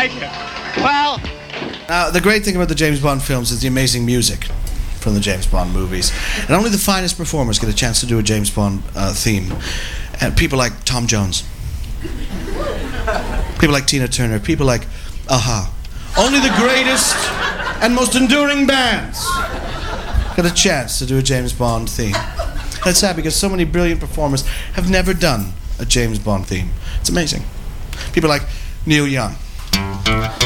Thank you. Well... the great thing about the James Bond films is the amazing music from the James Bond movies. And only the finest performers get a chance to do a James Bond theme. And people like Tom Jones. People like Tina Turner. People like Aha. Only the greatest and most enduring bands get a chance to do a James Bond theme. And it's sad because so many brilliant performers have never done a James Bond theme. It's amazing. People like Neil Young.